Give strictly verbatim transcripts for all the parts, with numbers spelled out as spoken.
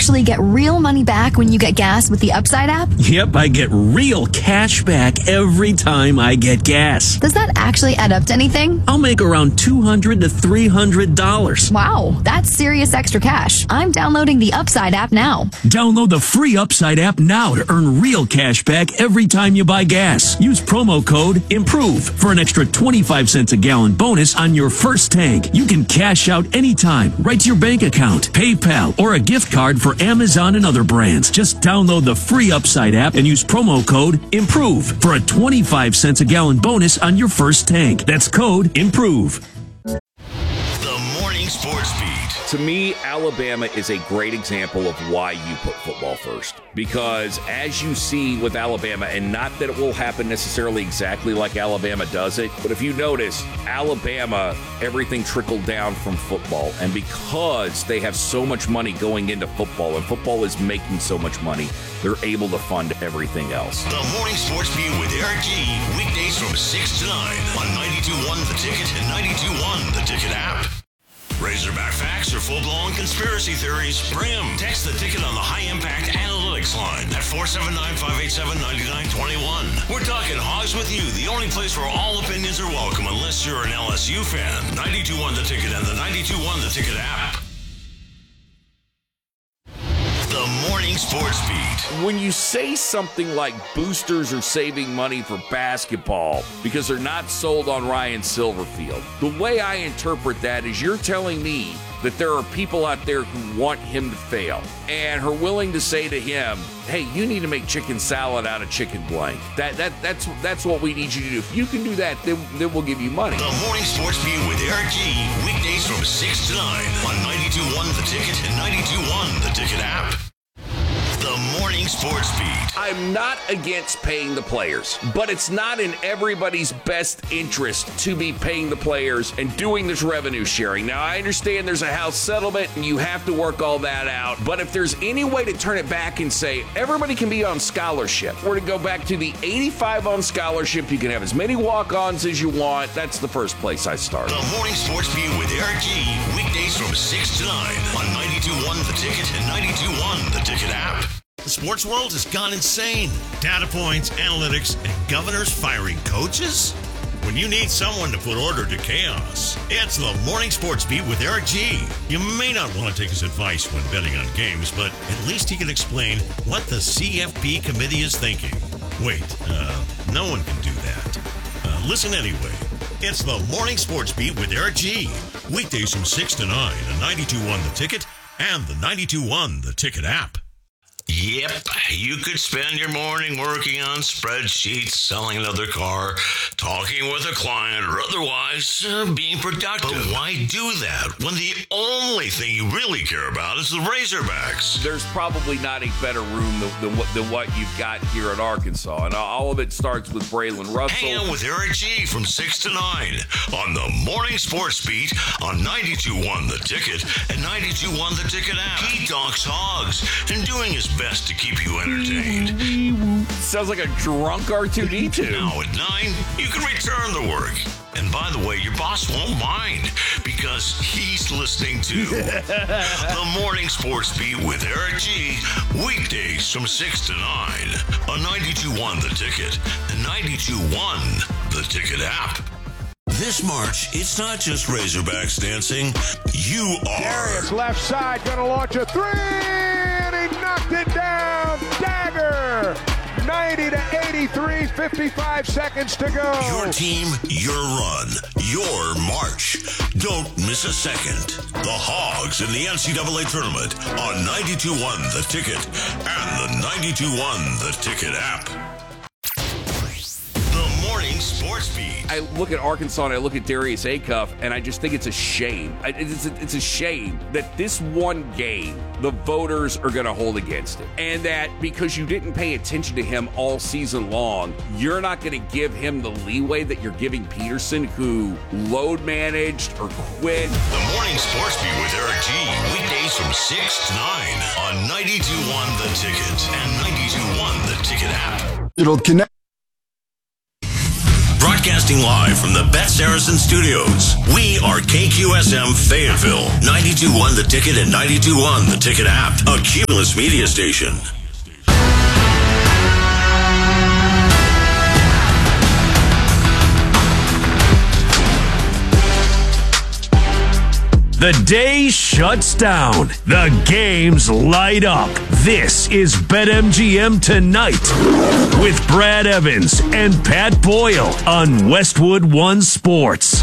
actually get real money back when you get gas with the Upside app? Yep, I get real cash back every time I get gas. Does that actually add up to anything? I'll make around two hundred to three hundred dollars. Wow, that's serious extra cash. I'm downloading the Upside app now. Download the free Upside app now to earn real cash back every time you buy gas. Use promo code IMPROVE for an extra twenty-five cents a gallon bonus on your first tank. You can cash out anytime, right to your bank account, PayPal, or a gift card for Amazon and other brands. Just download the free Upside app and use promo code IMPROVE for a twenty-five cents a gallon bonus on your first tank. That's code IMPROVE. The Morning Sports Beat. To me, Alabama is a great example of why you put football first. Because as you see with Alabama, and not that it will happen necessarily exactly like Alabama does it, but if you notice, Alabama, everything trickled down from football. And because they have so much money going into football, and football is making so much money, they're able to fund everything else. The Morning Sports Beat with Eric G. Weekdays from six to nine on ninety-two point one The Ticket and ninety-two point one The Ticket app. Razorback facts or full-blown conspiracy theories? Bring them. Text The Ticket on the High Impact Analytics line at four seven nine, five eight seven, nine nine two one. We're talking Hogs with You, the only place where all opinions are welcome unless you're an L S U fan. ninety-two point one The Ticket and the ninety-two point one The Ticket app. The Morning Sports Beat. When you say something like boosters are saving money for basketball because they're not sold on Ryan Silverfield, the way I interpret that is you're telling me that there are people out there who want him to fail and are willing to say to him, hey, you need to make chicken salad out of chicken blank. That that that's that's what we need you to do. If you can do that, then, then we'll give you money. The Morning Sports Beat with Eric G. Weekdays from six to nine on ninety-two point one The Ticket and ninety-two point one The Ticket app. The Morning Sports Beat. I'm not against paying the players, but it's not in everybody's best interest to be paying the players and doing this revenue sharing. Now, I understand there's a House settlement and you have to work all that out, but if there's any way to turn it back and say everybody can be on scholarship, or to go back to the eighty-five on scholarship, you can have as many walk-ons as you want, that's the first place I start. The Morning Sports Beat with Eric G. Weekdays from six to nine on ninety-two point one The Ticket and ninety-two point one The Ticket app. The sports world has gone insane. Data points, analytics, and governors firing coaches? When you need someone to put order to chaos, it's the Morning Sports Beat with Eric G. You may not want to take his advice when betting on games, but at least he can explain what the C F P committee is thinking. Wait, uh, no one can do that. Uh, listen anyway. It's the Morning Sports Beat with Eric G. Weekdays from six to nine on ninety-two point one The Ticket and the ninety-two point one The Ticket app. Yep, you could spend your morning working on spreadsheets, selling another car, talking with a client, or otherwise uh, being productive. But why do that when the only thing you really care about is the Razorbacks? There's probably not a better room than, than, what, than what you've got here in Arkansas, and all of it starts with Braylon Russell. Hang out with Eric G. from six to nine on the Morning Sports Beat on ninety-two point one The Ticket and ninety-two point one The Ticket app. He talks hogs and doing his best to keep you entertained. Sounds like a drunk R two D two. Now at nine, you can return to work. And by the way, your boss won't mind because he's listening to the Morning Sports Beat with Eric G. Weekdays from six to nine on ninety-two point one The Ticket and ninety-two point one The Ticket app. This March, it's not just Razorbacks dancing. You are. Darius left side, gonna launch a three, and he knocked it down. Dagger. ninety to eighty-three, fifty-five seconds to go. Your team, your run, your march. Don't miss a second. The Hogs in the N C double A tournament on ninety-two point one The Ticket and the ninety-two point one The Ticket app. The Morning Sports Beat. I look at Arkansas and I look at Darius Acuff, and I just think it's a shame. It's a, it's a shame that this one game the voters are going to hold against him. And that because you didn't pay attention to him all season long, you're not going to give him the leeway that you're giving Peterson, who load managed or quit. The Morning Sports Beat with Eric G. Weekdays from six to nine on ninety-two point one The Ticket and ninety-two point one The Ticket app. It'll connect. Broadcasting live from the Bet Saracen Studios. We are K Q S M Fayetteville, ninety-two point one The Ticket and ninety-two point one The Ticket app, a Cumulus media station. The day shuts down. The games light up. This is BetMGM Tonight with Brad Evans and Pat Boyle on Westwood One Sports.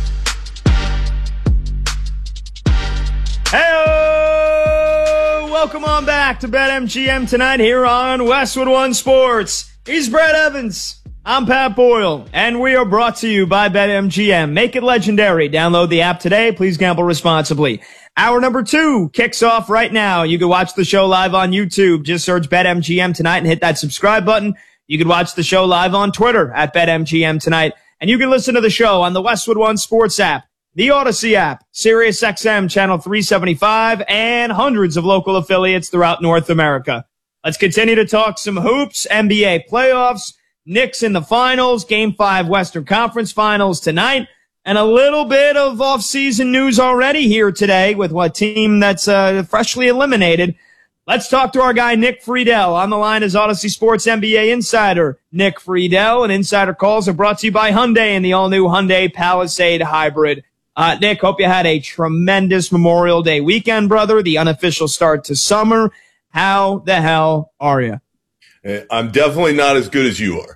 Hey, welcome on back to BetMGM Tonight here on Westwood One Sports. He's Brad Evans. I'm Pat Boyle, and we are brought to you by BetMGM. Make it legendary. Download the app today. Please gamble responsibly. Hour number two kicks off right now. You can watch the show live on YouTube. Just search BetMGM Tonight and hit that subscribe button. You can watch the show live on Twitter at BetMGM Tonight. And you can listen to the show on the Westwood One Sports app, the Odyssey app, Sirius X M Channel three seventy-five, and hundreds of local affiliates throughout North America. Let's continue to talk some hoops, N B A playoffs, Knicks in the finals, Game five Western Conference Finals tonight, and a little bit of off-season news already here today with what team that's uh, freshly eliminated. Let's talk to our guy Nick Friedel. On the line is Odyssey Sports N B A insider Nick Friedel, and Insider Calls are brought to you by Hyundai and the all-new Hyundai Palisade Hybrid. Uh, Nick, hope you had a tremendous Memorial Day weekend, brother, the unofficial start to summer. How the hell are you? I'm definitely not as good as you are.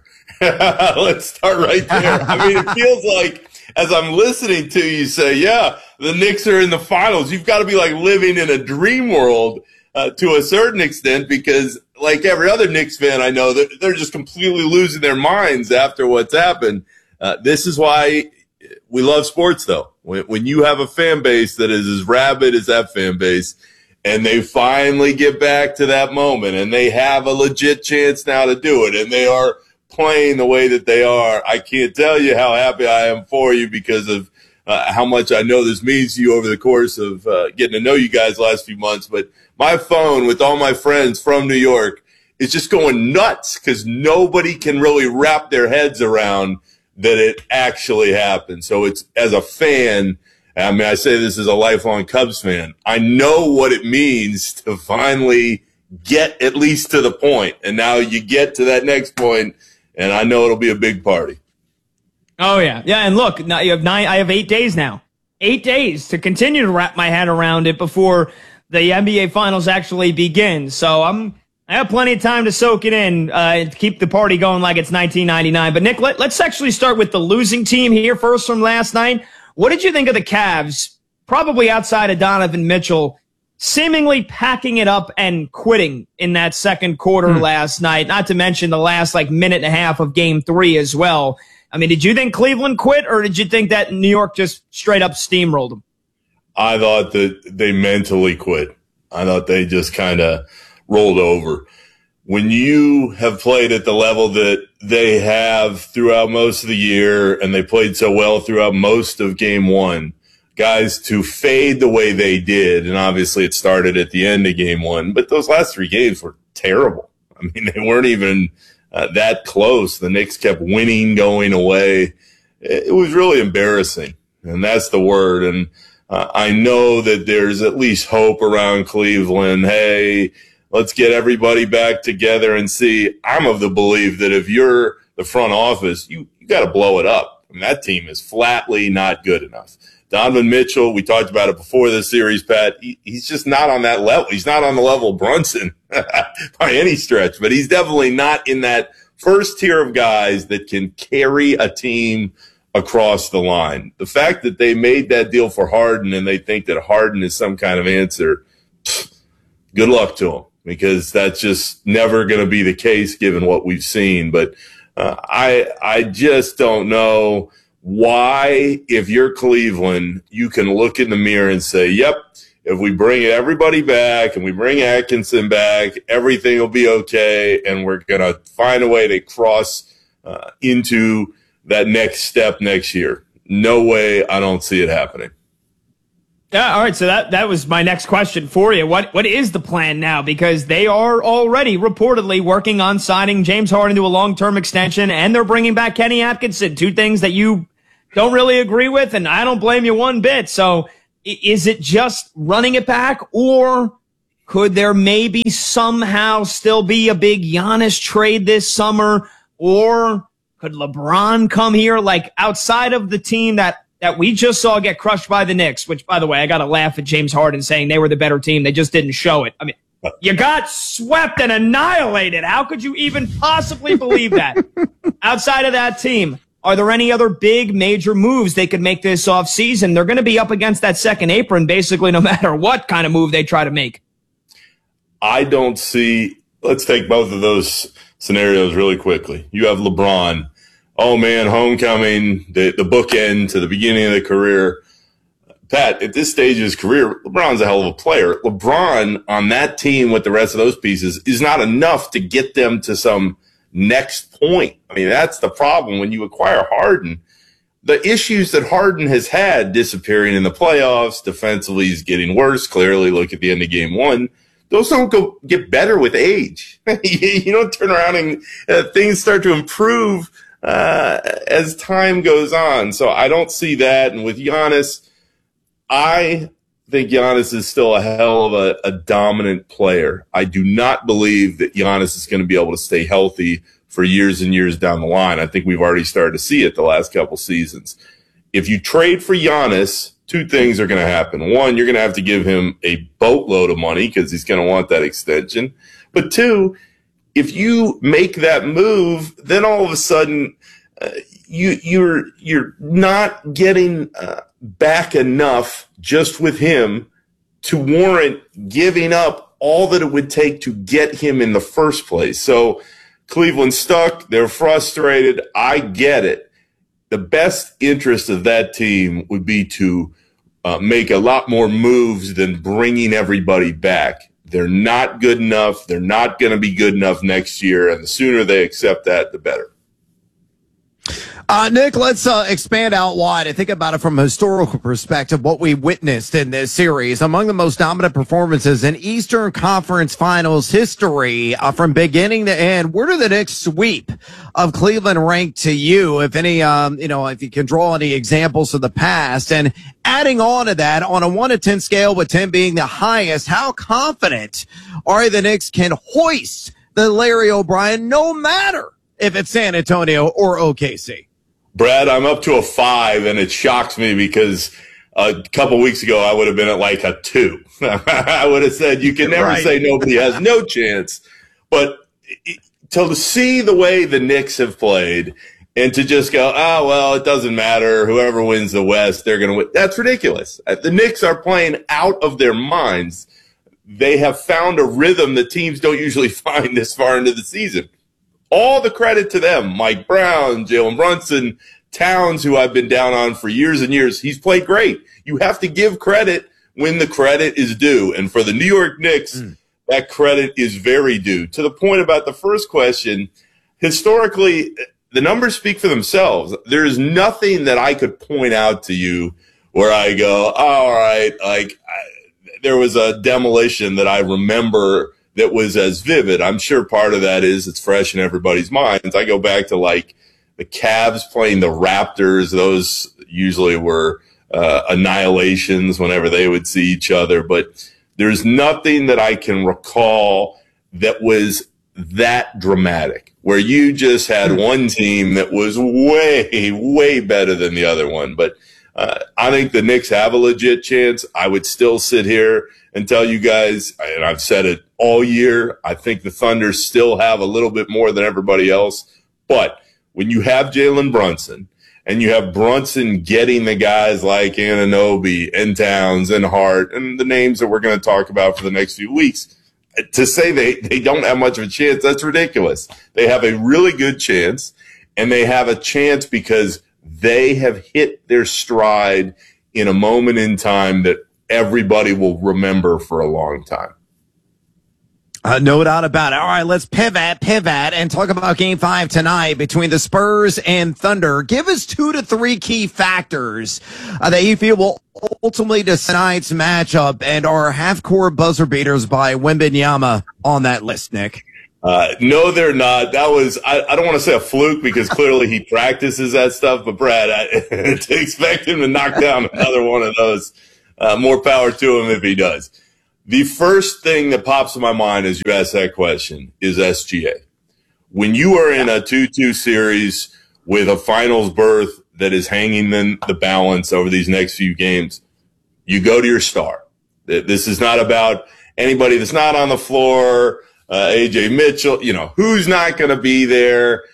Let's start right there. I mean, it feels like as I'm listening to you say, yeah, the Knicks are in the finals. You've got to be like living in a dream world uh, to a certain extent because like every other Knicks fan I know, they're, they're just completely losing their minds after what's happened. Uh, this is why we love sports, though. When, when you have a fan base that is as rabid as that fan base, and they finally get back to that moment, and they have a legit chance now to do it, and they are playing the way that they are, I can't tell you how happy I am for you because of uh, how much I know this means to you over the course of uh, getting to know you guys the last few months. But my phone with all my friends from New York is just going nuts because nobody can really wrap their heads around that it actually happened. So it's, as a fan, I mean, I say this as a lifelong Cubs fan, I know what it means to finally get at least to the point. And now you get to that next point, and I know it'll be a big party. Oh, yeah. Yeah, and look, now you have nine. I have eight days now. Eight days to continue to wrap my head around it before the N B A Finals actually begin. So I'm I have plenty of time to soak it in, uh, to keep the party going like it's nineteen ninety-nine. But, Nick, let, let's actually start with the losing team here first from last night. What did you think of the Cavs, probably outside of Donovan Mitchell, seemingly packing it up and quitting in that second quarter hmm. last night, not to mention the last like minute and a half of game three as well? I mean, did you think Cleveland quit, or did you think that New York just straight up steamrolled them? I thought that they mentally quit. I thought they just kind of rolled over. When you have played at the level that they have throughout most of the year, and they played so well throughout most of game one, guys, to fade the way they did, and obviously it started at the end of game one, but those last three games were terrible. I mean, they weren't even uh, that close. The Knicks kept winning, going away. It was really embarrassing, and that's the word. And uh, I know that there's at least hope around Cleveland. Hey, let's get everybody back together and see. I'm of the belief that if you're the front office, you, you got to blow it up. I mean, that team is flatly not good enough. Donovan Mitchell, we talked about it before the series, Pat. He, he's just not on that level. He's not on the level of Brunson by any stretch, but he's definitely not in that first tier of guys that can carry a team across the line. The fact that they made that deal for Harden and they think that Harden is some kind of answer, good luck to them, because that's just never going to be the case given what we've seen. But uh, I I just don't know why, if you're Cleveland, you can look in the mirror and say, yep, if we bring everybody back and we bring Atkinson back, everything will be okay, and we're going to find a way to cross uh, into that next step next year. No way, I don't see it happening. Yeah, all right, so that, that was my next question for you. What What is the plan now? Because they are already reportedly working on signing James Harden to a long-term extension, and they're bringing back Kenny Atkinson, two things that you don't really agree with, and I don't blame you one bit. So is it just running it back, or could there maybe somehow still be a big Giannis trade this summer, or could LeBron come here, like outside of the team that that we just saw get crushed by the Knicks, which, by the way, I got to laugh at James Harden saying they were the better team. They just didn't show it. I mean, you got swept and annihilated. How could you even possibly believe that? Outside of that team, are there any other big major moves they could make this offseason? They're going to be up against that second apron basically no matter what kind of move they try to make. I don't see – let's take both of those scenarios really quickly. You have LeBron. Oh, man, homecoming, the, the bookend to the beginning of the career. Pat, at this stage of his career, LeBron's a hell of a player. LeBron on that team with the rest of those pieces is not enough to get them to some next point. I mean, that's the problem when you acquire Harden. The issues that Harden has had, disappearing in the playoffs, defensively he's getting worse. Clearly, look at the end of game one. Those don't go get better with age. You don't turn around and uh, things start to improve Uh, as time goes on. So I don't see that. And with Giannis, I think Giannis is still a hell of a, a dominant player. I do not believe that Giannis is going to be able to stay healthy for years and years down the line. I think we've already started to see it the last couple seasons. If you trade for Giannis, two things are going to happen. One, you're going to have to give him a boatload of money because he's going to want that extension. But two, if you make that move, then all of a sudden uh, you, you're you're not getting uh, back enough just with him to warrant giving up all that it would take to get him in the first place. So Cleveland's stuck. They're frustrated. I get it. The best interest of that team would be to uh, make a lot more moves than bringing everybody back. They're not good enough. They're not going to be good enough next year. And the sooner they accept that, the better. Uh, Nick, let's uh, expand out wide and think about it from a historical perspective, what we witnessed in this series. Among the most dominant performances in Eastern Conference Finals history uh, from beginning to end, where do the Knicks sweep of Cleveland rank to you, if any, um, you know, if you can draw any examples of the past? And adding on to that, on a one to ten scale, with ten being the highest, how confident are the Knicks can hoist the Larry O'Brien, no matter if it's San Antonio or O K C? Brad, I'm up to a five, and it shocks me because a couple weeks ago I would have been at like a two. I would have said you can never right. say nobody has no chance. But to see the way the Knicks have played and to just go, oh, well, it doesn't matter. Whoever wins the West, they're going to win. That's ridiculous. The Knicks are playing out of their minds. They have found a rhythm that teams don't usually find this far into the season. All the credit to them. Mike Brown, Jalen Brunson, Towns, who I've been down on for years and years. He's played great. You have to give credit when the credit is due. And for the New York Knicks, mm. that credit is very due. To the point about the first question, historically, the numbers speak for themselves. There is nothing that I could point out to you where I go, oh, all right, like I, there was a demolition that I remember that was as vivid. I'm sure part of that is it's fresh in everybody's minds. I go back to like the Cavs playing the Raptors. Those usually were uh, annihilations whenever they would see each other. But there's nothing that I can recall that was that dramatic, where you just had one team that was way, way better than the other one. But uh, I think the Knicks have a legit chance. I would still sit here and tell you guys, and I've said it all year, I think the Thunder still have a little bit more than everybody else. But when you have Jalen Brunson and you have Brunson getting the guys like Anunoby and Towns and Hart and the names that we're going to talk about for the next few weeks, to say they, they don't have much of a chance, that's ridiculous. They have a really good chance, and they have a chance because they have hit their stride in a moment in time that everybody will remember for a long time. Uh, no doubt about it. All right, let's pivot, pivot, and talk about Game Five tonight between the Spurs and Thunder. Give us two to three key factors uh, that you feel will ultimately decide tonight's matchup, and our half-court buzzer beaters by Wembanyama on that list, Nick. Uh, no, they're not. That was, I, I don't want to say a fluke because clearly he practices that stuff, but Brad, I, to expect him to knock down another one of those, uh, more power to him if he does. The first thing that pops in my mind as you ask that question is S G A. When you are in a two two series with a finals berth that is hanging in the balance over these next few games, you go to your star. This is not about anybody that's not on the floor, uh, A J Mitchell, you know, who's not going to be there.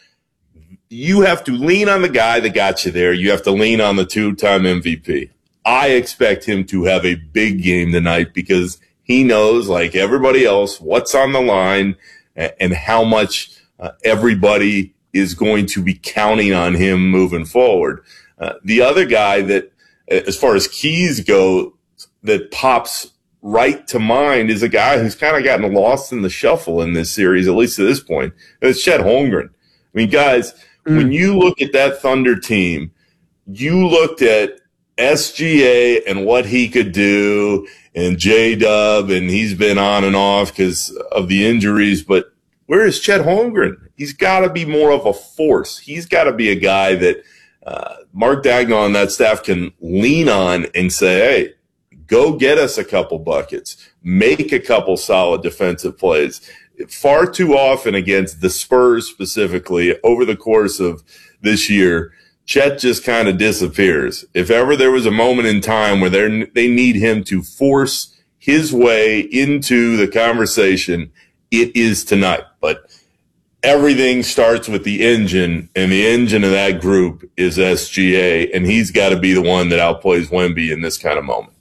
You have to lean on the guy that got you there. You have to lean on the two-time M V P. I expect him to have a big game tonight because he knows, like everybody else, what's on the line and how much uh, everybody is going to be counting on him moving forward. Uh, the other guy that, as far as keys go, that pops right to mind is a guy who's kind of gotten lost in the shuffle in this series, at least at this point. And it's Chet Holmgren. I mean, guys, mm. when you look at that Thunder team, you looked at S G A and what he could do, and J-Dub, and he's been on and off because of the injuries. But where is Chet Holmgren? He's got to be more of a force. He's got to be a guy that uh, Mark Daigneault and that staff can lean on and say, hey, go get us a couple buckets, make a couple solid defensive plays. Far too often against the Spurs specifically over the course of this year, Chet just kind of disappears. If ever there was a moment in time where they they need him to force his way into the conversation, it is tonight. But everything starts with the engine, and the engine of that group is S G A, and he's got to be the one that outplays Wemby in this kind of moment.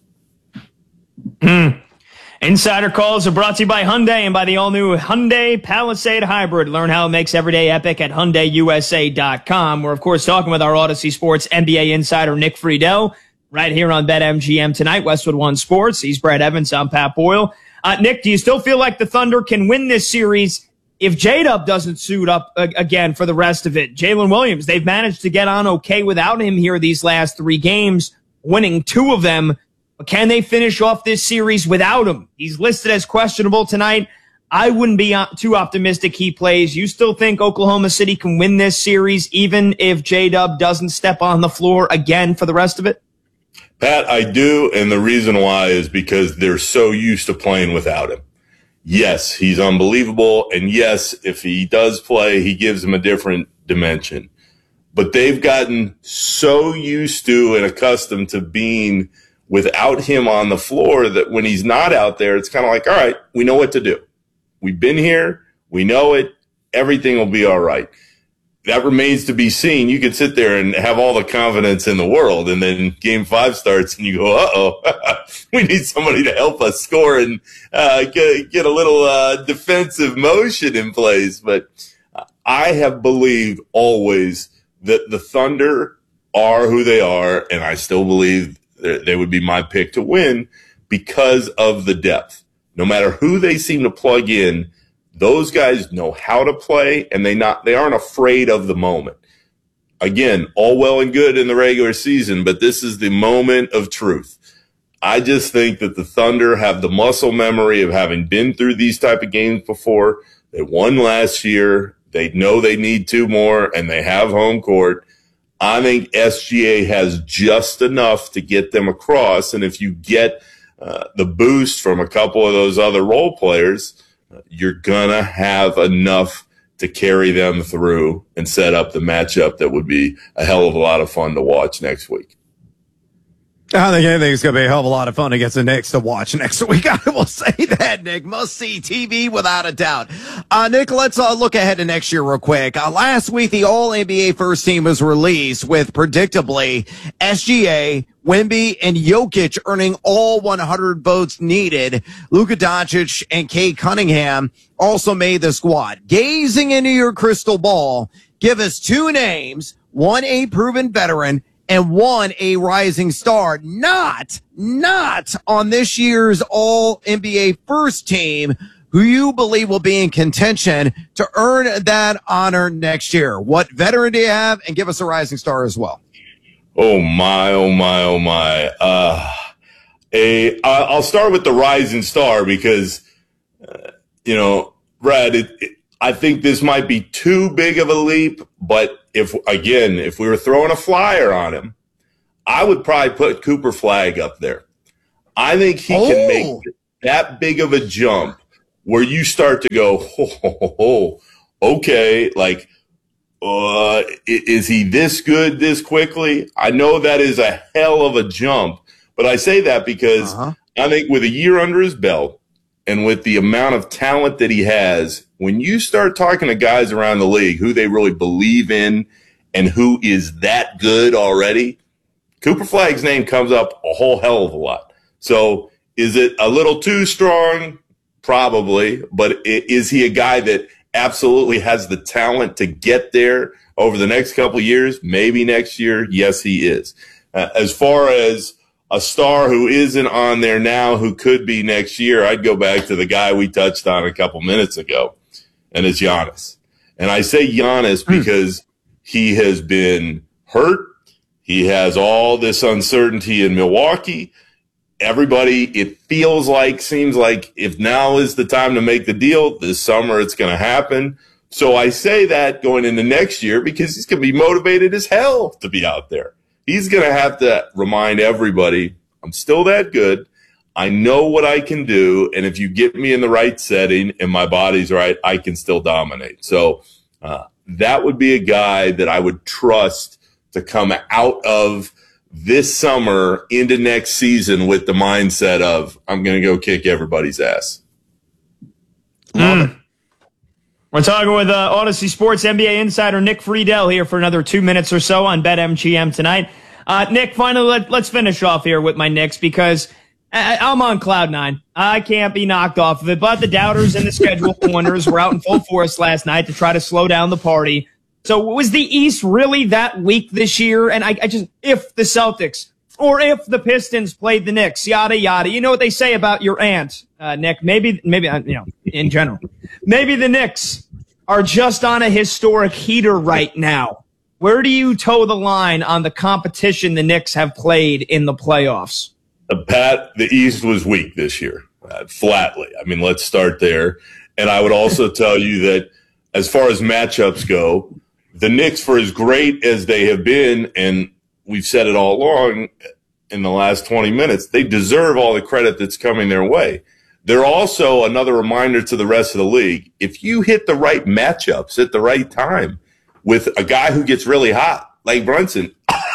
Mm. Insider calls are brought to you by Hyundai and by the all-new Hyundai Palisade Hybrid. Learn how it makes every day epic at Hyundai U S A dot com. We're, of course, talking with our Odyssey Sports N B A insider Nick Friedel right here on BetMGM tonight, Westwood One Sports. He's Brad Evans. I'm Pat Boyle. Uh, Nick, do you still feel like the Thunder can win this series if J-Dub doesn't suit up uh, again for the rest of it? Jalen Williams, they've managed to get on okay without him here these last three games, winning two of them. But can they finish off this series without him? He's listed as questionable tonight. I wouldn't be too optimistic he plays. You still think Oklahoma City can win this series even if J-Dub doesn't step on the floor again for the rest of it? Pat, I do, and the reason why is because they're so used to playing without him. Yes, he's unbelievable, and yes, if he does play, he gives them a different dimension. But they've gotten so used to and accustomed to being without him on the floor that when he's not out there, it's kind of like, all right, we know what to do. We've been here. We know it. Everything will be all right. That remains to be seen. You can sit there and have all the confidence in the world, and then game five starts and you go, uh-oh, we need somebody to help us score and uh, get, get a little uh, defensive motion in place. But I have believed always that the Thunder are who they are, and I still believe they would be my pick to win because of the depth. No matter who they seem to plug in, those guys know how to play, and they not they aren't afraid of the moment. Again, all well and good in the regular season, but this is the moment of truth. I just think that the Thunder have the muscle memory of having been through these type of games before. They won last year. They know they need two more, and they have home court. I think S G A has just enough to get them across, and if you get uh, the boost from a couple of those other role players, uh, you're going to have enough to carry them through and set up the matchup that would be a hell of a lot of fun to watch next week. I think anything's going to be a hell of a lot of fun against the Knicks to watch next week. I will say that, Nick. Must-see T V without a doubt. Uh, Nick, let's uh, look ahead to next year real quick. Uh, last week, the All-N B A first team was released with, predictably, S G A, Wemby, and Jokic earning all one hundred votes needed. Luka Doncic and Cade Cunningham also made the squad. Gazing into your crystal ball, give us two names, one a proven veteran, and one a rising star, not, not on this year's All N B A first team, who you believe will be in contention to earn that honor next year. What veteran do you have? And give us a rising star as well. Oh, my, oh, my, oh, my. Uh, a, I'll start with the rising star because, uh, you know, Brad, it, it, I think this might be too big of a leap. But if, again, if we were throwing a flyer on him, I would probably put Cooper Flagg up there. I think he oh. can make that big of a jump where you start to go, ho, ho, ho, ho. Okay, like, Uh, is he this good this quickly? I know that is a hell of a jump, but I say that because uh-huh. I think with a year under his belt and with the amount of talent that he has, when you start talking to guys around the league who they really believe in and who is that good already, Cooper Flagg's name comes up a whole hell of a lot. So is it a little too strong? Probably, but is he a guy that absolutely has the talent to get there over the next couple of years? Maybe next year. Yes, he is. Uh, as far as a star who isn't on there now, who could be next year, I'd go back to the guy we touched on a couple minutes ago, and it's Giannis. And I say Giannis because he has been hurt. He has all this uncertainty in Milwaukee. Everybody, it feels like, seems like if now is the time to make the deal, this summer it's going to happen. So I say that going into next year because he's going to be motivated as hell to be out there. He's going to have to remind everybody, I'm still that good. I know what I can do. And if you get me in the right setting and my body's right, I can still dominate. So uh, that would be a guy that I would trust to come out of this summer into next season with the mindset of I'm going to go kick everybody's ass. Mm. We're talking with uh, Odyssey Sports N B A insider Nick Friedel here for another two minutes or so on BetMGM tonight. Uh, Nick, finally, let, let's finish off here with my Knicks because I, I'm on cloud nine. I can't be knocked off of it, but the doubters and the schedule wonders were out in full force last night to try to slow down the party. So was the East really that weak this year? And I, I just, if the Celtics or if the Pistons played the Knicks, yada, yada, you know what they say about your aunt, uh, Nick, maybe, maybe, you know, in general, maybe the Knicks are just on a historic heater right now. Where do you toe the line on the competition the Knicks have played in the playoffs? Uh, Pat, the East was weak this year, uh, flatly. I mean, let's start there. And I would also tell you that as far as matchups go, the Knicks, for as great as they have been, and we've said it all along in the last twenty minutes, they deserve all the credit that's coming their way. They're also another reminder to the rest of the league. If you hit the right matchups at the right time with a guy who gets really hot, like Brunson,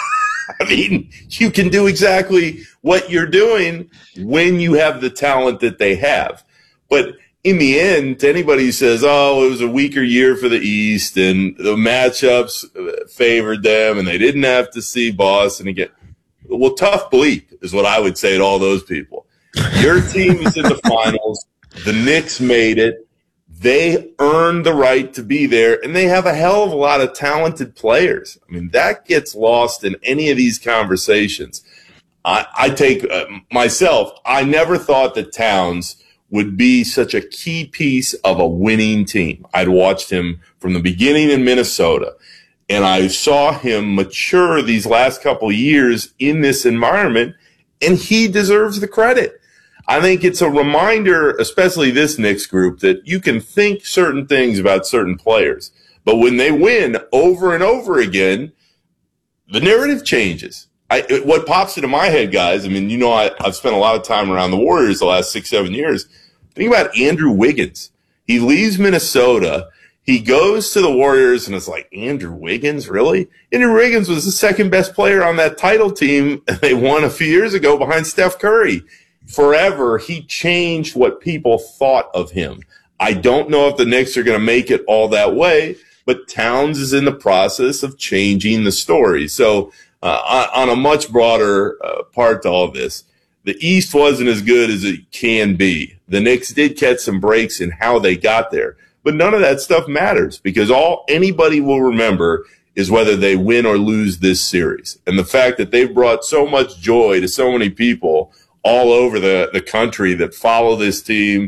I mean, you can do exactly what you're doing when you have the talent that they have. But in the end, anybody who says, oh, it was a weaker year for the East and the matchups favored them and they didn't have to see Boston again. Well, tough bleep is what I would say to all those people. Your team is in the finals. The Knicks made it. They earned the right to be there, and they have a hell of a lot of talented players. I mean, that gets lost in any of these conversations. I, I take uh, myself, I never thought that Towns would be such a key piece of a winning team. I'd watched him from the beginning in Minnesota, and I saw him mature these last couple of years in this environment, and he deserves the credit. I think it's a reminder, especially this Knicks group, that you can think certain things about certain players, but when they win over and over again, the narrative changes. I, what pops into my head, guys, I mean, you know, I, I've spent a lot of time around the Warriors the last six, seven years. Think about Andrew Wiggins. He leaves Minnesota. He goes to the Warriors, and it's like, Andrew Wiggins, really? Andrew Wiggins was the second best player on that title team, and they won a few years ago behind Steph Curry. Forever, he changed what people thought of him. I don't know if the Knicks are going to make it all that way, but Towns is in the process of changing the story. So uh, on a much broader uh, part to all this, the East wasn't as good as it can be. The Knicks did catch some breaks in how they got there, but none of that stuff matters because all anybody will remember is whether they win or lose this series. And the fact that they've brought so much joy to so many people all over the, the country that follow this team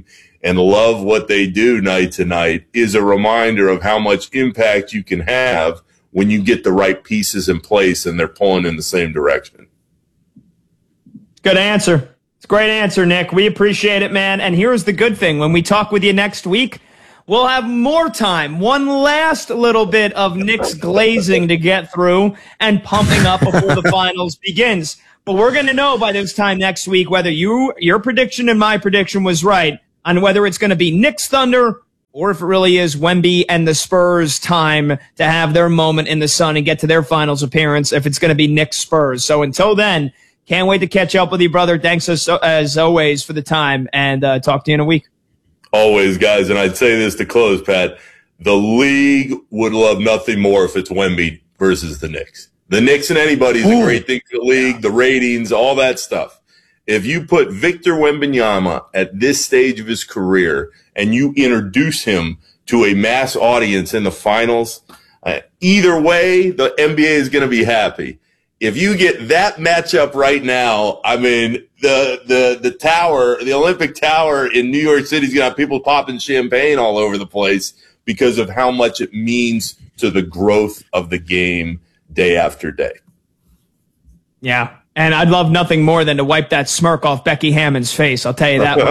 and love what they do night to night is a reminder of how much impact you can have when you get the right pieces in place and they're pulling in the same direction. Good answer. It's a great answer, Nick. We appreciate it, man. And here's the good thing. When we talk with you next week, we'll have more time. One last little bit of Nick's glazing to get through and pumping up before the finals begins. But we're going to know by this time next week whether you your prediction and my prediction was right on whether it's going to be Knicks Thunder or if it really is Wemby and the Spurs time to have their moment in the sun and get to their finals appearance, if it's going to be Knicks Spurs. So until then, can't wait to catch up with you, brother. Thanks as, as always for the time, and uh, talk to you in a week. Always, guys. And I'd say this to close, Pat. The league would love nothing more if it's Wemby versus the Knicks. The Knicks and anybody's Ooh. a great thing for the league, the ratings, all that stuff. If you put Victor Wembanyama at this stage of his career and you introduce him to a mass audience in the finals, uh, either way, the N B A is going to be happy. If you get that matchup right now, I mean, the the the tower, the Olympic Tower in New York City is going to have people popping champagne all over the place because of how much it means to the growth of the game day after day. Yeah. And I'd love nothing more than to wipe that smirk off Becky Hammond's face. I'll tell you that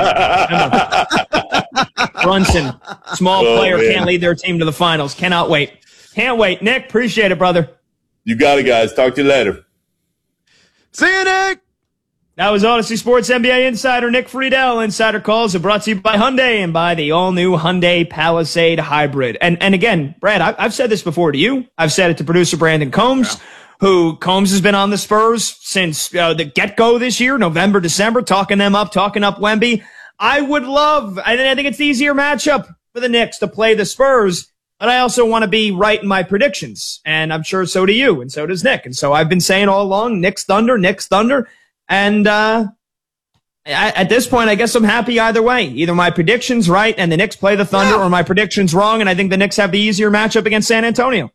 much. Brunson, small oh, player, man. Can't lead their team to the finals. Cannot wait. Can't wait. Nick, appreciate it, brother. You got it, guys. Talk to you later. See you, Nick. That was Odyssey Sports N B A insider Nick Friedel. Insider calls are brought to you by Hyundai and by the all-new Hyundai Palisade Hybrid. And and again, Brad, I, I've said this before to you. I've said it to producer Brandon Combs. Yeah. Who Combs has been on the Spurs since uh, the get-go this year, November, December, talking them up, talking up Wemby. I would love, I think it's the easier matchup for the Knicks to play the Spurs, but I also want to be right in my predictions, and I'm sure so do you, and so does Nick. And so I've been saying all along, Knicks Thunder, Knicks Thunder, and uh, I, at this point, I guess I'm happy either way. Either my prediction's right and the Knicks play the Thunder, yeah. or my prediction's wrong, and I think the Knicks have the easier matchup against San Antonio.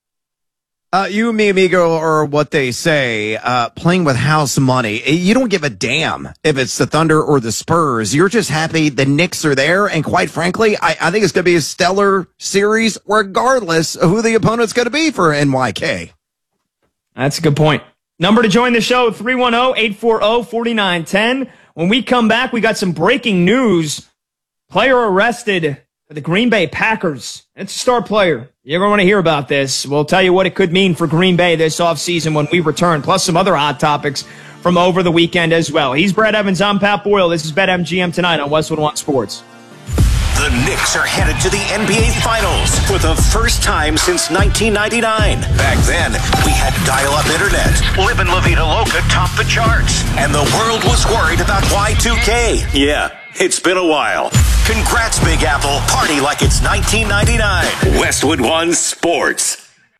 Uh, you and me, amigo, are what they say, uh, playing with house money. You don't give a damn if it's the Thunder or the Spurs. You're just happy the Knicks are there. And quite frankly, I, I think it's going to be a stellar series regardless of who the opponent's going to be for N Y K. That's a good point. Number to join the show, three one zero, eight four zero, four nine one zero. When we come back, we got some breaking news. Player arrested for the Green Bay Packers. It's a star player. You're going to want to hear about this. We'll tell you what it could mean for Green Bay this offseason when we return, plus some other hot topics from over the weekend as well. He's Brad Evans. I'm Pat Boyle. This is BetMGM tonight on Westwood One Sports. The Knicks are headed to the N B A Finals for the first time since nineteen ninety-nine. Back then, we had dial-up internet. Livin' La Vida Loca topped the charts. And the world was worried about Y two K. Yeah, it's been a while. Congrats, Big Apple. Party like it's nineteen ninety-nine. Westwood One Sports.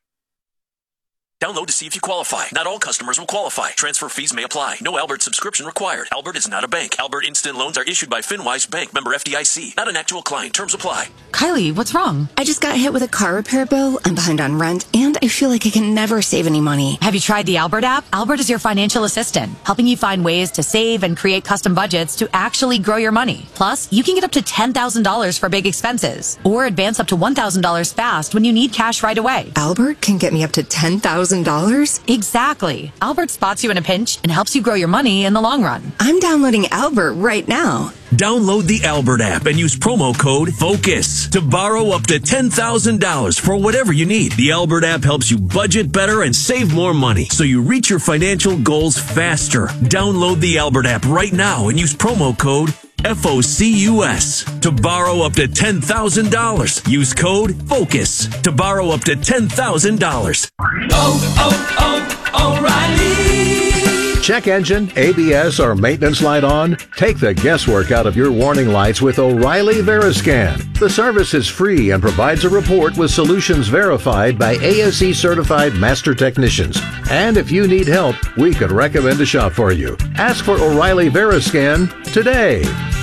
Download to see if you qualify. Not all customers will qualify. Transfer fees may apply. No Albert subscription required. Albert is not a bank. Albert Instant Loans are issued by FinWise Bank, member F D I C. Not an actual client. Terms apply. Kylie, what's wrong? I just got hit with a car repair bill. I'm behind on rent, and I feel like I can never save any money. Have you tried the Albert app? Albert is your financial assistant, helping you find ways to save and create custom budgets to actually grow your money. Plus, you can get up to ten thousand dollars for big expenses, or advance up to one thousand dollars fast when you need cash right away. Albert can get me up to ten thousand dollars? Exactly. Albert spots you in a pinch and helps you grow your money in the long run. I'm downloading Albert right now. Download the Albert app and use promo code FOCUS to borrow up to ten thousand dollars for whatever you need. The Albert app helps you budget better and save more money so you reach your financial goals faster. Download the Albert app right now and use promo code F O C U S to borrow up to ten thousand dollars. Use code FOCUS to borrow up to ten thousand dollars. Oh, oh, oh, O'Reilly! Check engine, A B S, or maintenance light on? Take the guesswork out of your warning lights with O'Reilly Veriscan. The service is free and provides a report with solutions verified by A S E certified master technicians. And if you need help, we could recommend a shop for you. Ask for O'Reilly Veriscan today.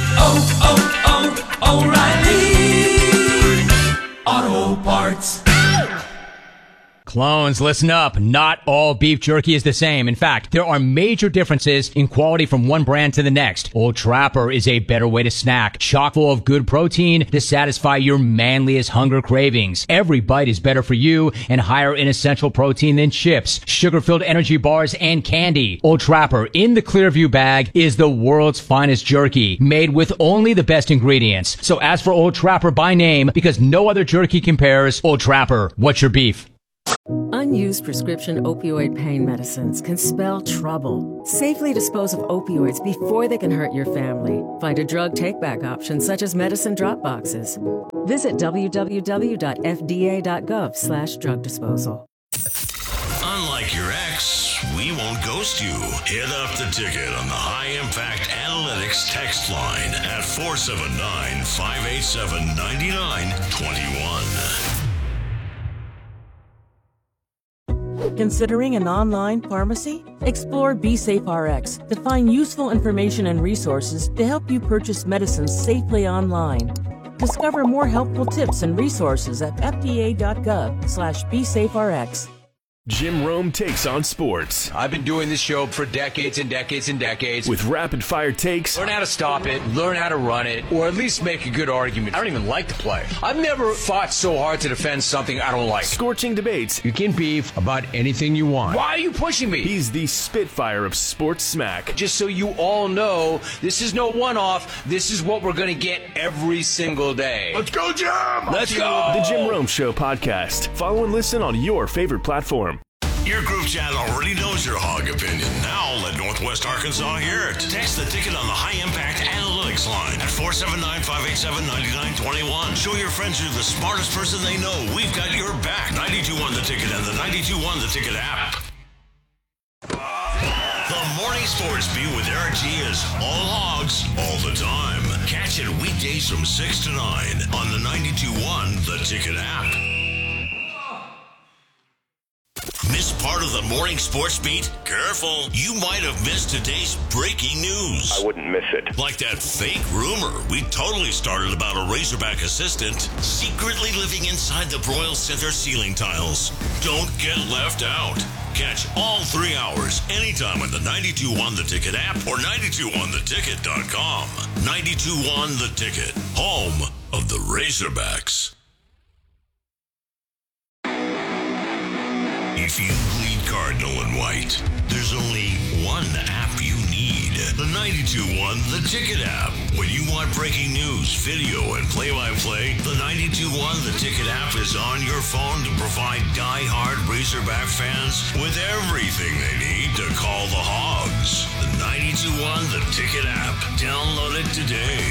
Oh, oh, oh, O'Reilly Auto Parts. Clones, listen up. Not all beef jerky is the same. In fact, there are major differences in quality from one brand to the next. Old Trapper is a better way to snack, chock full of good protein to satisfy your manliest hunger cravings. Every bite is better for you and higher in essential protein than chips, sugar-filled energy bars, and candy. Old Trapper in the Clearview bag is the world's finest jerky, made with only the best ingredients. So ask for Old Trapper by name because no other jerky compares. Old Trapper, what's your beef? Unused prescription opioid pain medicines can spell trouble. Safely dispose of opioids before they can hurt your family. Find a drug take-back option such as medicine drop boxes. Visit w w w dot f d a dot gov slash drug disposal. Unlike your ex, we won't ghost you. Hit up the ticket on the High Impact Analytics text line at four seven nine, five eight seven, nine nine two one. Considering an online pharmacy? Explore BeSafeRx to find useful information and resources to help you purchase medicines safely online. Discover more helpful tips and resources at f d a dot gov slash BeSafeRx. Jim Rome takes on sports. I've been doing this show for decades and decades and decades. With rapid-fire takes. Learn how to stop it, learn how to run it, or at least make a good argument. I don't even like to play. I've never fought so hard to defend something I don't like. Scorching debates. You can beef about anything you want. Why are you pushing me? He's the Spitfire of sports smack. Just so you all know, this is no one-off. This is what we're going to get every single day. Let's go, Jim! Let's go! The Jim Rome Show podcast. Follow and listen on your favorite platform. Your group chat already knows your hog opinion. Now let Northwest Arkansas hear it. Text the ticket on the High Impact Analytics line at four seven nine, five eight seven, nine nine two one. Show your friends you're the smartest person they know. We've got your back. ninety-two one The Ticket and the ninety-two one The Ticket app. The Morning Sports Beat with Eric G is all hogs, all the time. Catch it weekdays from six to nine on the ninety-two one The Ticket app. Miss part of the Morning Sports Beat? Careful, you might have missed today's breaking news. I wouldn't miss it. Like that fake rumor we totally started about a Razorback assistant secretly living inside the Broyle Center ceiling tiles. Don't get left out. Catch all three hours anytime on the ninety-two one The Ticket app or ninety-two one the ticket dot com. ninety-two one The Ticket, home of the Razorbacks. If you bleed cardinal and white, there's only one app you need. The ninety-two one The Ticket app. When you want breaking news, video, and play-by-play, the ninety-two one The Ticket app is on your phone to provide die-hard Razorback fans with everything they need to call the Hogs. The ninety-two one The Ticket app. Download it today.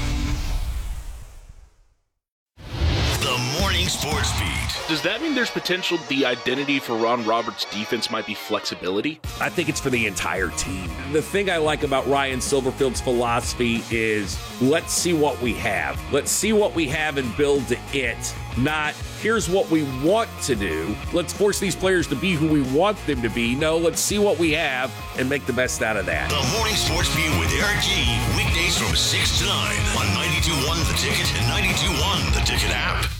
The Morning Sports Beat. Does that mean there's potential the identity for Ron Roberts' defense might be flexibility? I think it's for the entire team. The thing I like about Ryan Silverfield's philosophy is let's see what we have. Let's see what we have and build to it. Not here's what we want to do. Let's force these players to be who we want them to be. No, let's see what we have and make the best out of that. The Morning Sports Beat with Eric G. Weekdays from six to nine on ninety-two one The Ticket and ninety-two one the